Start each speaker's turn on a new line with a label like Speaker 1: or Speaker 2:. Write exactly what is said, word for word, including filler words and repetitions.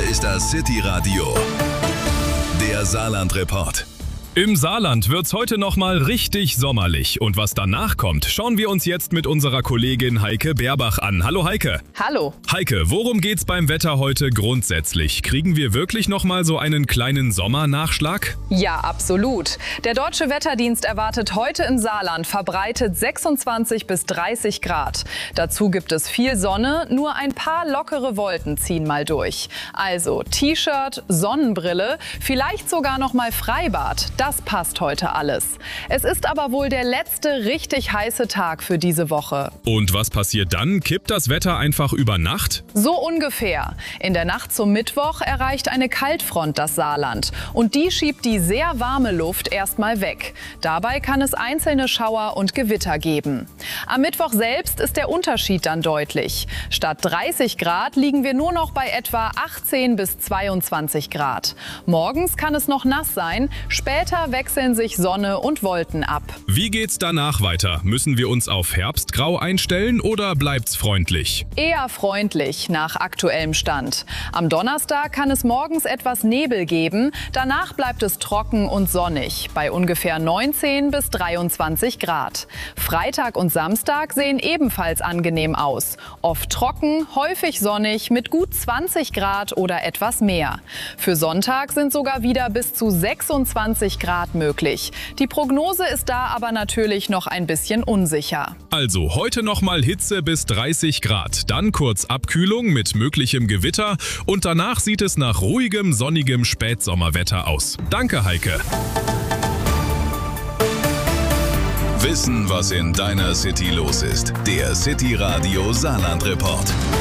Speaker 1: ist das City Radio, der Saarland-Report.
Speaker 2: Im Saarland wird's heute nochmal richtig sommerlich. Und was danach kommt, schauen wir uns jetzt mit unserer Kollegin Heike Berbach an. Hallo Heike.
Speaker 3: Hallo.
Speaker 2: Heike, worum geht's beim Wetter heute grundsätzlich? Kriegen wir wirklich nochmal so einen kleinen Sommernachschlag?
Speaker 3: Ja, absolut. Der Deutsche Wetterdienst erwartet heute im Saarland verbreitet sechsundzwanzig bis dreißig Grad. Dazu gibt es viel Sonne, nur ein paar lockere Wolken ziehen mal durch. Also T-Shirt, Sonnenbrille, vielleicht sogar noch mal Freibad. Das passt heute alles. Es ist aber wohl der letzte richtig heiße Tag für diese Woche.
Speaker 2: Und was passiert dann? Kippt das Wetter einfach über Nacht?
Speaker 3: So ungefähr. In der Nacht zum Mittwoch erreicht eine Kaltfront das Saarland. Und die schiebt die sehr warme Luft erstmal weg. Dabei kann es einzelne Schauer und Gewitter geben. Am Mittwoch selbst ist der Unterschied dann deutlich. Statt dreißig Grad liegen wir nur noch bei etwa achtzehn bis zweiundzwanzig Grad. Morgens kann es noch nass sein, später wechseln sich Sonne und Wolken ab.
Speaker 2: Wie geht's danach weiter? Müssen wir uns auf Herbstgrau einstellen oder bleibt's freundlich?
Speaker 3: Eher freundlich nach aktuellem Stand. Am Donnerstag kann es morgens etwas Nebel geben, danach bleibt es trocken und sonnig, bei ungefähr neunzehn bis dreiundzwanzig Grad. Freitag und Samstag sehen ebenfalls angenehm aus. Oft trocken, häufig sonnig mit gut zwanzig Grad oder etwas mehr. Für Sonntag sind sogar wieder bis zu sechsundzwanzig Grad möglich. Die Prognose ist da aber natürlich noch ein bisschen unsicher.
Speaker 2: Also heute nochmal Hitze bis dreißig Grad, dann kurz Abkühlung mit möglichem Gewitter und danach sieht es nach ruhigem, sonnigem Spätsommerwetter aus. Danke, Heike.
Speaker 1: Wissen, was in deiner City los ist. Der City Radio Saarland-Report.